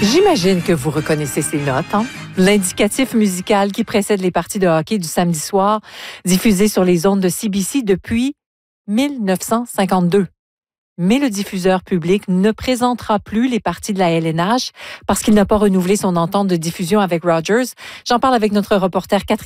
J'imagine que vous reconnaissez ces notes, hein? L'indicatif musical qui précède les parties de hockey du samedi soir, diffusées sur les ondes de CBC depuis 1952. Mais le diffuseur public ne présentera plus les parties de la LNH parce qu'il n'a pas renouvelé son entente de diffusion avec Rogers. J'en parle avec notre reporter Catherine